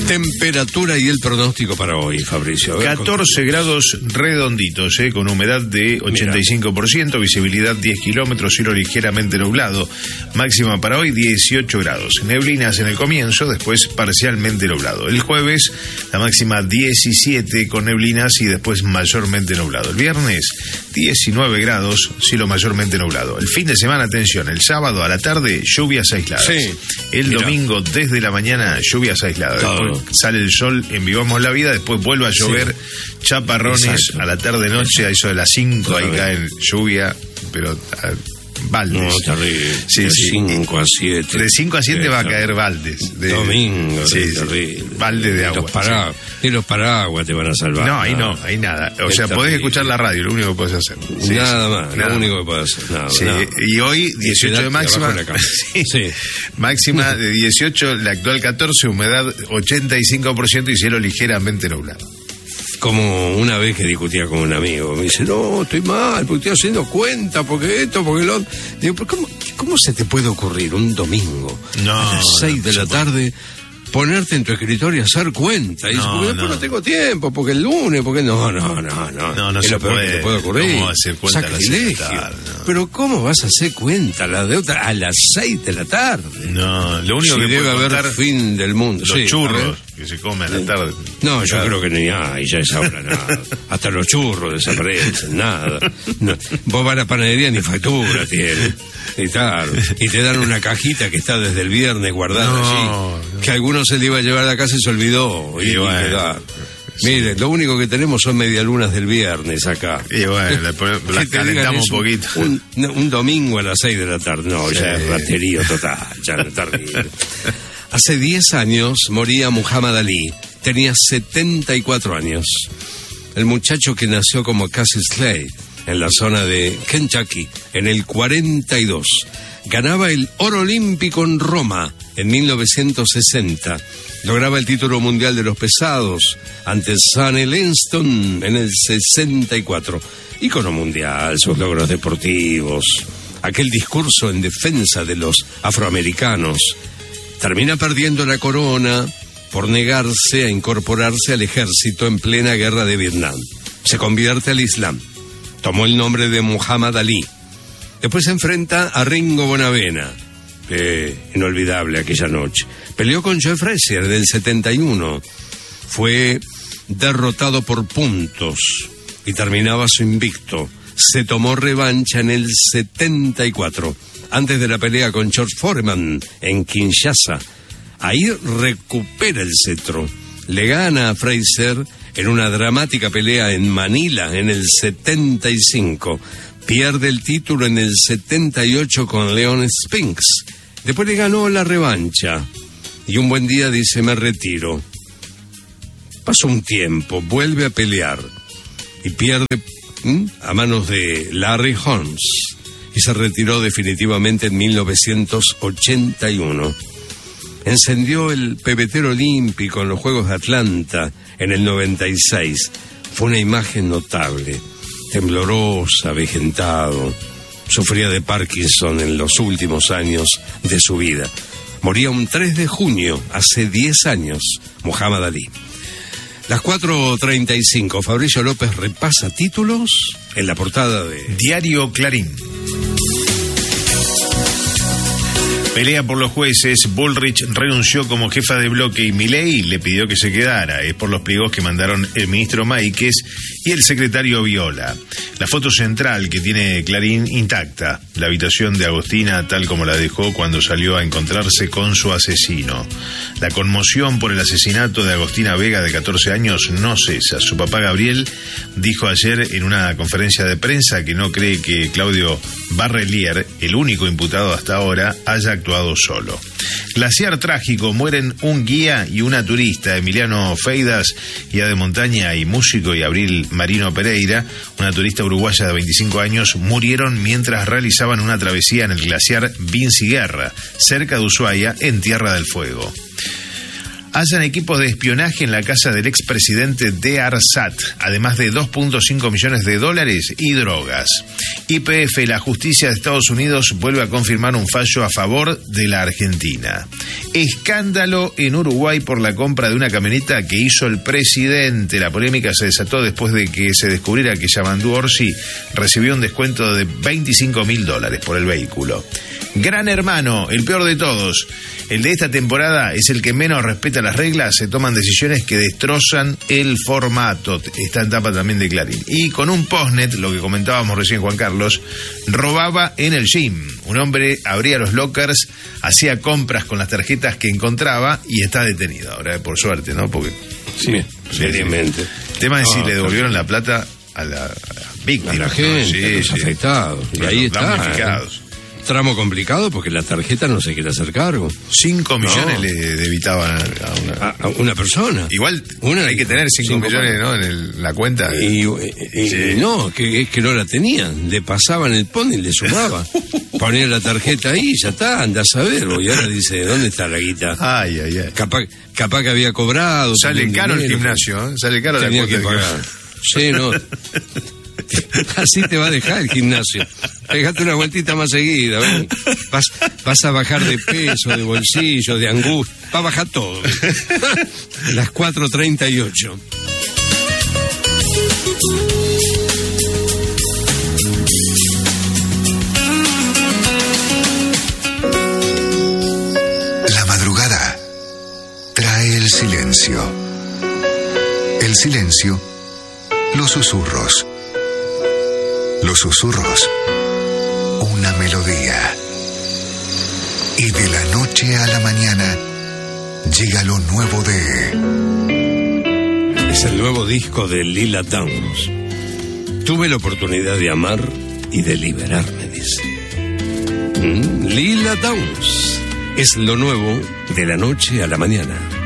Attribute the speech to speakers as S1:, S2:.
S1: Temperatura y el pronóstico para hoy, Fabricio.
S2: 14 grados redonditos, con humedad de 85%, visibilidad 10 kilómetros, cielo ligeramente nublado. Máxima para hoy 18 grados. Neblinas en el comienzo, después parcialmente nublado. El jueves la máxima 17 con neblinas y después mayormente nublado. El viernes 19 grados, cielo mayormente nublado. El fin de semana, atención, el sábado a la tarde lluvias aisladas.
S1: Sí.
S2: El domingo desde la mañana lluvias aisladas. Después sale el sol en Vivamos la Vida, después vuelve a llover, chaparrones. Exacto. A la tarde-noche, a eso de las 5 ahí cae lluvia, pero baldes.
S1: No, terrible.
S2: Sí,
S1: de 5 a 7.
S2: De 5 a 7 va a caer baldes.
S1: Domingo,
S2: terrible. Balde de agua.
S1: Y los paraguas te van a salvar.
S2: No, ahí no, ahí nada. O sea, podés escuchar la radio, lo único que podés hacer.
S1: Nada más, lo único que podés hacer. Nada.
S2: Y hoy 18 de máxima. Máxima de 18, la actual 14, humedad 85% y cielo ligeramente nublado.
S1: Como una vez que discutía con un amigo, me dice, no, estoy mal, porque estoy haciendo cuenta, porque esto, porque lo... Digo, ¿pero cómo se te puede ocurrir un domingo a las 6 de la tarde ponerte en tu escritorio y hacer cuenta? Y dice, porque después no tengo tiempo, porque el lunes, porque no
S2: es
S1: se
S2: lo peor
S1: que te puede ocurrir.
S2: ¿Cómo hacer cuenta
S1: sacrilegio? Pero ¿cómo vas a hacer cuenta la deuda a las 6 de la tarde?
S2: No, lo único que
S1: debe haber fin del mundo.
S2: Los churros que se comen a la tarde.
S1: No, yo creo que ni hay, ya es ahora nada. Hasta los churros desaparecen, nada. No. Vos vas a la panadería ni factura tiene. Y claro, y te dan una cajita que está desde el viernes guardada allí, que a algunos se le iba a llevar a la casa y se olvidó. Y bueno, mire, lo único que tenemos son medialunas del viernes acá.
S2: Y bueno, las calentamos un poquito.
S1: Un domingo a las 6 de la tarde. No, ya es raterío total, ya no es terrible. Hace 10 años moría Muhammad Ali. Tenía 74 años. El muchacho que nació como Cassius Clay en la zona de Kentucky en el 42. Ganaba el oro olímpico en Roma en 1960. Lograba el título mundial de los pesados ante Sonny Liston en el 64. Ícono mundial, sus logros deportivos, aquel discurso en defensa de los afroamericanos. Termina perdiendo la corona por negarse a incorporarse al ejército en plena guerra de Vietnam. Se convierte al Islam. Tomó el nombre de Muhammad Ali. Después se enfrenta a Ringo Bonavena. Inolvidable aquella noche. Peleó con Joe Frazier del 71. Fue derrotado por puntos y terminaba su invicto. Se tomó revancha en el 74. Antes de la pelea con George Foreman en Kinshasa. Ahí recupera el cetro. Le gana a Frazier en una dramática pelea en Manila en el 75. Pierde el título en el 78 con Leon Spinks. Después le ganó la revancha. Y un buen día dice, me retiro. Pasó un tiempo, vuelve a pelear. Y pierde a manos de Larry Holmes. Y se retiró definitivamente en 1981. Encendió el pebetero olímpico en los Juegos de Atlanta en el 96. Fue una imagen notable, temblorosa, avejentado. Sufría de Parkinson en los últimos años de su vida. Moría un 3 de junio, hace 10 años, Muhammad Ali. Las 4:35, Fabricio López repasa títulos en la portada de
S2: Diario Clarín. Pelea por los jueces, Bullrich renunció como jefa de bloque y Milei le pidió que se quedara. Es por los pliegos que mandaron el ministro Máiquez y el secretario Viola. La foto central que tiene Clarín intacta, la habitación de Agostina tal como la dejó cuando salió a encontrarse con su asesino. La conmoción por el asesinato de Agostina Vega de 14 años no cesa. Su papá Gabriel dijo ayer en una conferencia de prensa que no cree que Claudio Barrelier, el único imputado hasta ahora, haya actuado solo. Glaciar trágico, mueren un guía y una turista, Emiliano Feidas, guía de montaña y músico, y Abril Marino Pereira, una turista uruguaya de 25 años, murieron mientras realizaban una travesía en el glaciar Vinci Guerra, cerca de Ushuaia, en Tierra del Fuego. Hallan equipos de espionaje en la casa del expresidente de Arsat, además de $2.5 millones y drogas. YPF, la justicia de Estados Unidos vuelve a confirmar un fallo a favor de la Argentina. Escándalo en Uruguay por la compra de una camioneta que hizo el presidente. La polémica se desató después de que se descubriera que Yamandú Orsi recibió un descuento de $25.000 por el vehículo. Gran Hermano, el peor de todos. El de esta temporada es el que menos respeta las reglas, se toman decisiones que destrozan el formato. Está en tapa también de Clarín. Y con un postnet, lo que comentábamos recién Juan Carlos, robaba en el gym. Un hombre abría los lockers, hacía compras con las tarjetas que encontraba y está detenido. Ahora, por suerte, ¿no? Porque
S1: sí, seriamente.
S2: El tema es si le devolvieron la plata a la víctima.
S1: A la gente, a los afectados. Y ahí está. Tramo complicado porque la tarjeta no se quiere hacer cargo.
S2: 5 millones le debitaban
S1: a una persona.
S2: Igual hay que tener 5 millones, ¿no? En la cuenta.
S1: Y no, que no la tenían. Le pasaban el pony y le sumaba. Ponía la tarjeta ahí, ya está, anda a saber. Y ahora dice, ¿dónde está la guita?
S2: Ay.
S1: Capaz que había cobrado.
S2: Sale caro el gimnasio, ¿eh? Sale caro la cuota
S1: que pagar. Sí, no. Así te va a dejar el gimnasio. Pegate una vueltita más seguida, ¿ven? Vas a bajar de peso, de bolsillo, de angustia. Va a bajar todo. Las 4:38.
S3: La madrugada trae el silencio. El silencio, los susurros. Los susurros, una melodía. Y de la noche a la mañana llega lo nuevo de...
S1: Es el nuevo disco de Lila Downs. Tuve la oportunidad de amar y de liberarme, dice. Lila Downs es lo nuevo de la noche a la mañana.